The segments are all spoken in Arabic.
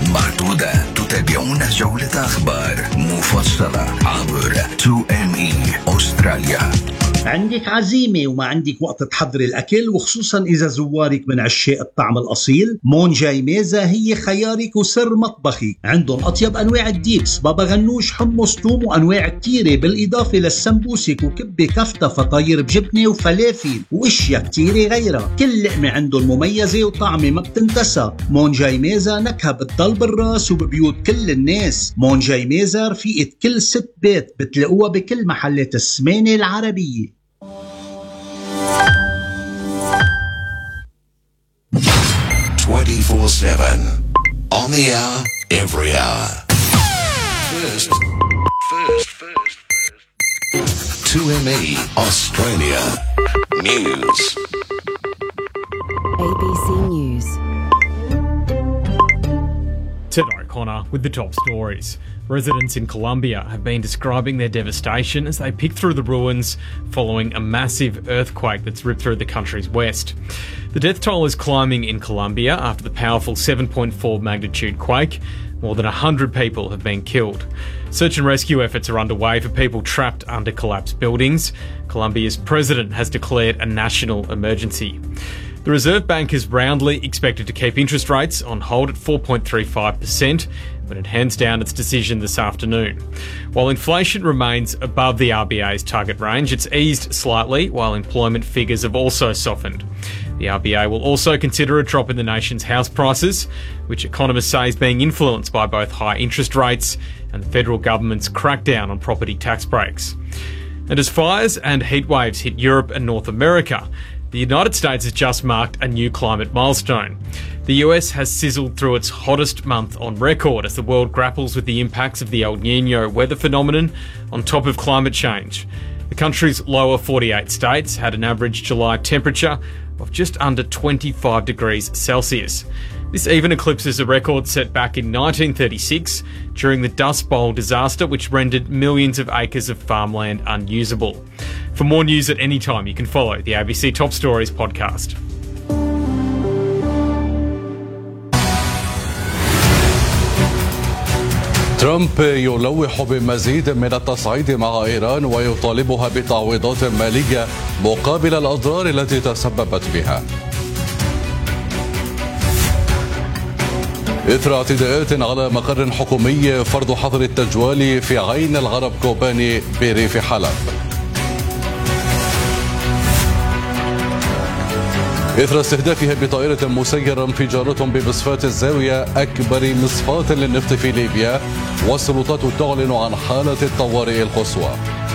بعد تتابعون جولة أخبار مفصلة عبر 2ME أستراليا. عندك عزيمة وما عندك وقت تحضري الأكل، وخصوصا إذا زوارك من عشاق الطعم الأصيل، مون جاي ميزة هي خيارك وسر مطبخك. عندهم أطيب أنواع الديبس، بابا غنوش، حمص، توم، وأنواع كتيرة، بالإضافة للسمبوسك وكبة كفتة، فطاير بجبنة وفلافل وأشياء كتيرة غيرها. كل لقمة عندهم مميزة وطعمة ما بتنتسى. مون جاي ميزة نكهة بتضل بالراس وببيوت كل الناس. مون جاي ميزة رفيقة كل ست بيت، بتلاقوها بكل محلات السمانة العربية. 24/7 on the hour, every hour. First. 2ME Australia News. ABC News. Ted O'Connor with the top stories. Residents in Colombia have been describing their devastation as they pick through the ruins following a massive earthquake that's ripped through the country's west. The death toll is climbing in Colombia after the powerful 7.4 magnitude quake. More than 100 people have been killed. Search and rescue efforts are underway for people trapped under collapsed buildings. Colombia's president has declared a national emergency. The Reserve Bank is roundly expected to keep interest rates on hold at 4.35% when it hands down its decision this afternoon. While inflation remains above the RBA's target range, it's eased slightly, while employment figures have also softened. The RBA will also consider a drop in the nation's house prices, which economists say is being influenced by both high interest rates and the federal government's crackdown on property tax breaks. And as fires and heat waves hit Europe and North America, the United States has just marked a new climate milestone. The US has sizzled through its hottest month on record as the world grapples with the impacts of the El Niño weather phenomenon on top of climate change. The country's lower 48 states had an average July temperature of just under 25 degrees Celsius. This even eclipses a record set back in 1936 during the Dust Bowl disaster, which rendered millions of acres of farmland unusable. For more news at any time, you can follow the ABC Top Stories podcast. ترامب يلوح بمزيد من التصعيد مع إيران ويطالبها بتعويضات مالية مقابل الأضرار التي تسببت بها. إثر اعتداءات على مقر حكومي فرض حظر التجوال في عين العرب كوباني بريف حلب. إثر استهدافها بطائرة مسيرة انفجارات بمصفاة الزاوية أكبر مصفاة للنفط في ليبيا، والسلطات تعلن عن حالة الطوارئ القصوى.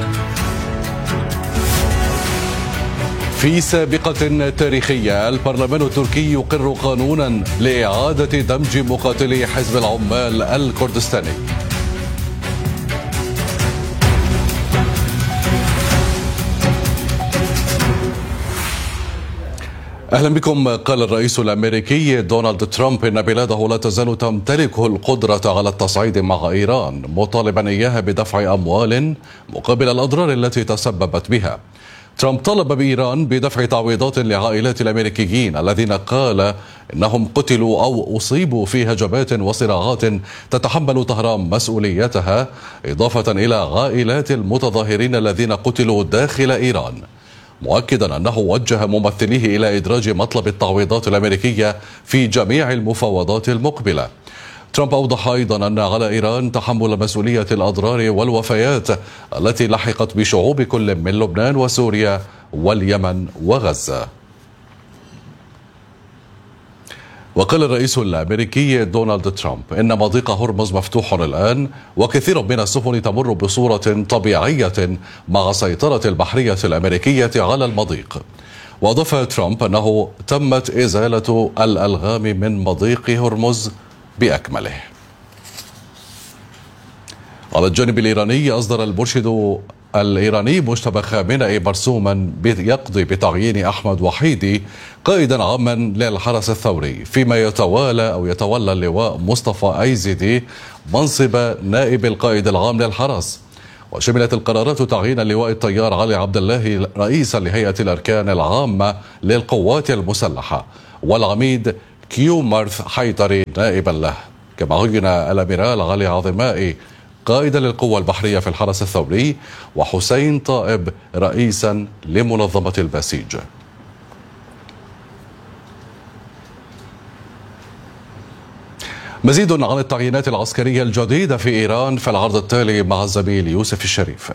في سابقة تاريخية، البرلمان التركي يقر قانونا لإعادة دمج مقاتلي حزب العمال الكردستاني. أهلا بكم. قال الرئيس الأمريكي دونالد ترامب إن بلاده لا تزال تمتلك القدرة على التصعيد مع إيران، مطالبا إياها بدفع أموال مقابل الأضرار التي تسببت بها. ترامب طلب بإيران بدفع تعويضات لعائلات الأمريكيين الذين قال إنهم قتلوا أو أصيبوا في هجمات وصراعات تتحمل طهران مسؤوليتها، إضافة إلى عائلات المتظاهرين الذين قتلوا داخل إيران، مؤكدا أنه وجه ممثليه إلى إدراج مطلب التعويضات الأمريكية في جميع المفاوضات المقبلة. ترامب أوضح أيضا أن على إيران تحمل مسؤولية الأضرار والوفيات التي لحقت بشعوب كل من لبنان وسوريا واليمن وغزة. وقال الرئيس الأمريكي دونالد ترامب إن مضيق هرمز مفتوح الآن، وكثير من السفن تمر بصورة طبيعية مع سيطرة البحرية الأمريكية على المضيق. وأضاف ترامب أنه تمت إزالة الألغام من مضيق هرمز بأكمله. على الجانب الإيراني، أصدر المرشد الإيراني مجتبى خامنئي مرسوما يقضي بتعيين أحمد وحيدي قائدا عاما للحرس الثوري، فيما يتولى اللواء مصطفى أيزيدي منصب نائب القائد العام للحرس. وشملت القرارات تعيين اللواء الطيار علي عبد الله رئيسا لهيئة الأركان العامة للقوات المسلحة، والعميد كيو مارث حيدري نائبا له. كما عين الأميرال علي عظمائي قائدا للقوى البحرية في الحرس الثوري وحسين طائب رئيسا لمنظمة البسيج. مزيد عن التعيينات العسكرية الجديدة في إيران في العرض التالي مع الزميل يوسف الشريف.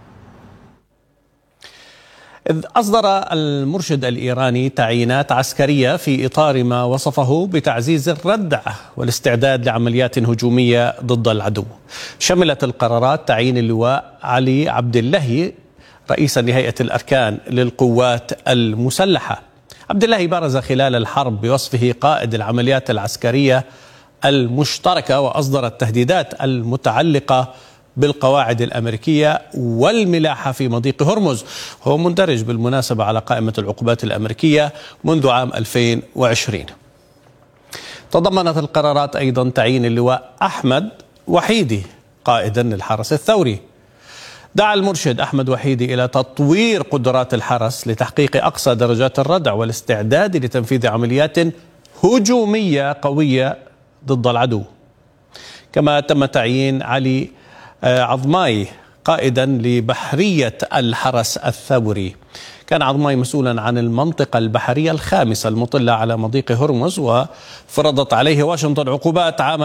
إذ أصدر المرشد الإيراني تعيينات عسكرية في إطار ما وصفه بتعزيز الردع والاستعداد لعمليات هجومية ضد العدو. شملت القرارات تعيين اللواء علي عبد الله رئيسا لهيئة الأركان للقوات المسلحة. عبد الله بارز خلال الحرب بوصفه قائد العمليات العسكرية المشتركة، وأصدر التهديدات المتعلقة بالقواعد الأمريكية والملاحة في مضيق هرمز. هو مندرج بالمناسبة على قائمة العقوبات الأمريكية منذ عام 2020. تضمنت القرارات أيضا تعيين اللواء أحمد وحيدي قائدا للحرس الثوري. دعا المرشد أحمد وحيدي إلى تطوير قدرات الحرس لتحقيق أقصى درجات الردع والاستعداد لتنفيذ عمليات هجومية قوية ضد العدو. كما تم تعيين علي عظماي قائدا لبحرية الحرس الثوري. كان عظماي مسؤولا عن المنطقة البحرية الخامسة المطلة على مضيق هرمز، وفرضت عليه واشنطن عقوبات عام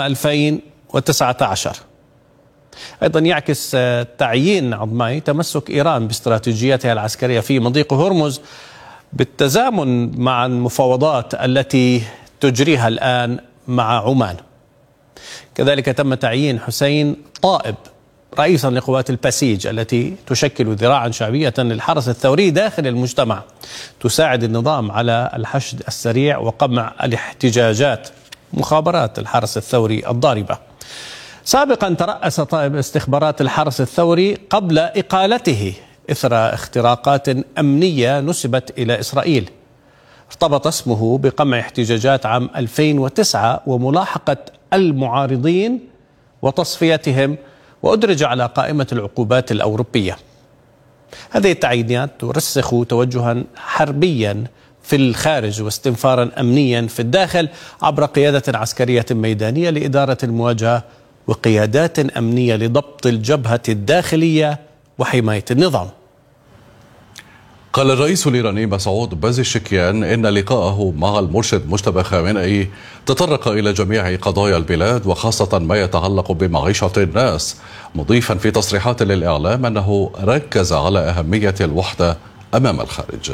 2019. أيضا يعكس تعيين عظماي تمسك إيران باستراتيجيتها العسكرية في مضيق هرمز بالتزامن مع المفاوضات التي تجريها الآن مع عمان. كذلك تم تعيين حسين طائب رئيسا لقوات البسيج التي تشكل ذراعا شعبية للحرس الثوري داخل المجتمع، تساعد النظام على الحشد السريع وقمع الاحتجاجات. مخابرات الحرس الثوري الضاربة. سابقا ترأس طائب استخبارات الحرس الثوري قبل إقالته إثر اختراقات أمنية نسبت إلى إسرائيل. ارتبط اسمه بقمع احتجاجات عام 2009 وملاحقة المعارضين وتصفيتهم، وأدرج على قائمة العقوبات الأوروبية. هذه التعيينات ترسخ توجها حربيا في الخارج واستنفارا أمنيا في الداخل عبر قيادة عسكرية ميدانية لإدارة المواجهة وقيادات أمنية لضبط الجبهة الداخلية وحماية النظام. قال الرئيس الإيراني مسعود بازيشكيان إن لقاءه مع المرشد مجتبى خامنئي تطرق إلى جميع قضايا البلاد وخاصة ما يتعلق بمعيشة الناس، مضيفا في تصريحات للإعلام أنه ركز على أهمية الوحدة أمام الخارج.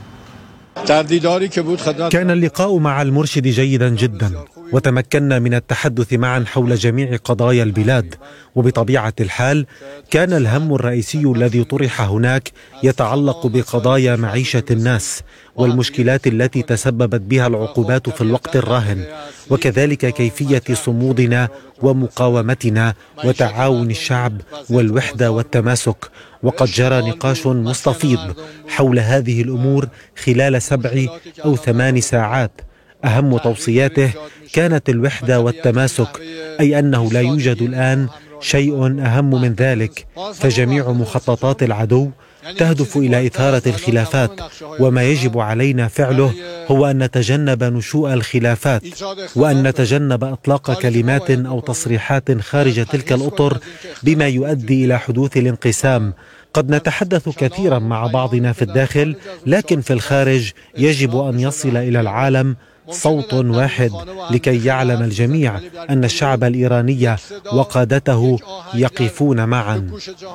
كان اللقاء مع المرشد جيدا جدا، وتمكنا من التحدث معا حول جميع قضايا البلاد، وبطبيعة الحال كان الهم الرئيسي الذي طرح هناك يتعلق بقضايا معيشة الناس والمشكلات التي تسببت بها العقوبات في الوقت الراهن، وكذلك كيفية صمودنا ومقاومتنا وتعاون الشعب والوحدة والتماسك. وقد جرى نقاش مستفيض حول هذه الأمور خلال 7 أو 8 ساعات. أهم توصياته كانت الوحدة والتماسك، أي أنه لا يوجد الآن شيء أهم من ذلك، فجميع مخططات العدو تهدف إلى إثارة الخلافات، وما يجب علينا فعله هو أن نتجنب نشوء الخلافات، وأن نتجنب إطلاق كلمات أو تصريحات خارج تلك الأطر بما يؤدي إلى حدوث الانقسام. قد نتحدث كثيرا مع بعضنا في الداخل، لكن في الخارج يجب أن يصل إلى العالم صوت واحد لكي يعلم الجميع أن الشعب الإيراني وقادته يقفون معا.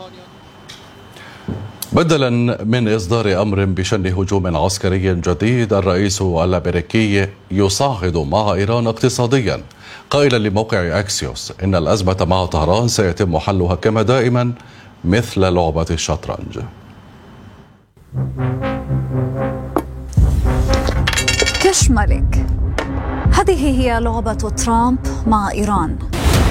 بدلا من إصدار أمر بشن هجوم عسكري جديد، الرئيس الأمريكي يصعد مع إيران اقتصاديا، قائلا لموقع أكسيوس إن الأزمة مع طهران سيتم حلها كما دائما مثل لعبة الشطرنج. كش ملك، هذه هي لعبة ترامب مع إيران.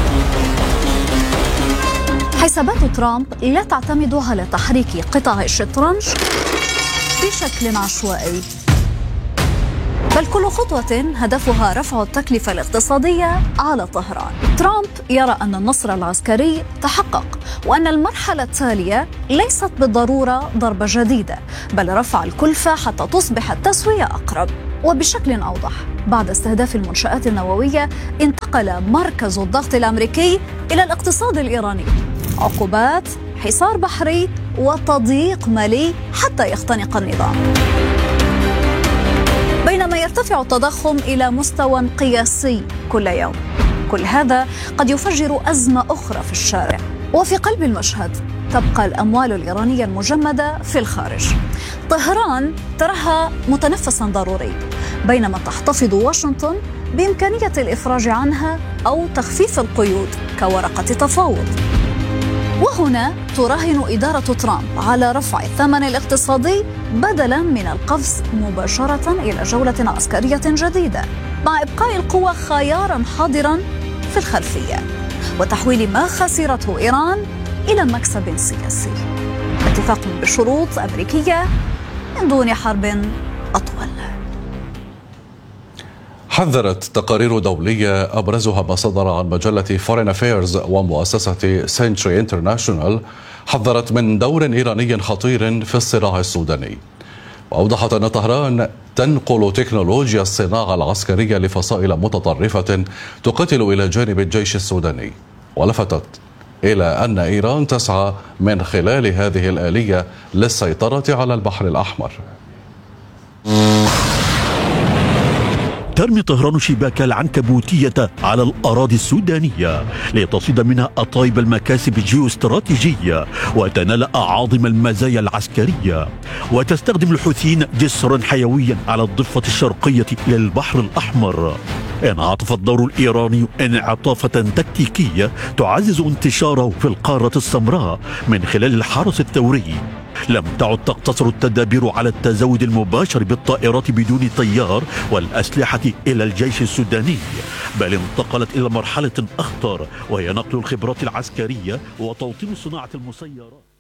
حسابات ترامب لا تعتمد على تحريك قطع الشطرنج بشكل عشوائي، بل كل خطوة هدفها رفع التكلفة الاقتصادية على طهران. ترامب يرى أن النصر العسكري تحقق، وأن المرحلة التالية ليست بالضرورة ضربة جديدة، بل رفع الكلفة حتى تصبح التسوية أقرب. وبشكل أوضح بعد استهداف المنشآت النووية انتقل مركز الضغط الأمريكي إلى الاقتصاد الإيراني، عقوبات، حصار بحري وتضييق مالي حتى يختنق النظام. بينما يرتفع التضخم إلى مستوى قياسي كل يوم، كل هذا قد يفجر أزمة أخرى في الشارع. وفي قلب المشهد تبقى الأموال الإيرانية المجمدة في الخارج. طهران تراها متنفسا ضروري، بينما تحتفظ واشنطن بإمكانية الإفراج عنها أو تخفيف القيود كورقة تفاوض. وهنا تراهن إدارة ترامب على رفع الثمن الاقتصادي بدلا من القفز مباشرة إلى جولة عسكرية جديدة، مع إبقاء القوى خيارا حاضرا في الخلفية وتحويل ما خسرته إيران إلى مكسب سياسي، اتفاق بشروط أمريكية من دون حرب أطول. حذرت تقارير دولية أبرزها ما صدر عن مجلة فورين أفيرز ومؤسسة سنتري انترناشونال، حذرت من دور إيراني خطير في الصراع السوداني، وأوضحت أن طهران تنقل تكنولوجيا الصناعة العسكرية لفصائل متطرفة تقاتل إلى جانب الجيش السوداني، ولفتت إلى أن إيران تسعى من خلال هذه الآلية للسيطرة على البحر الأحمر. ترمي طهران شباك العنكبوتية على الأراضي السودانية لتصيد منها أطايب المكاسب الجيوستراتيجية وتنال أعاظم المزايا العسكرية، وتستخدم الحوثيين جسرا حيويا على الضفة الشرقية للبحر الأحمر. انعطف الدور الإيراني انعطافة تكتيكية تعزز انتشاره في القارة السمراء من خلال الحرس الثوري. لم تعد تقتصر التدابير على التزود المباشر بالطائرات بدون طيار والأسلحة إلى الجيش السوداني، بل انتقلت إلى مرحلة أخطر، وهي نقل الخبرات العسكرية وتوطين صناعة المسيرات.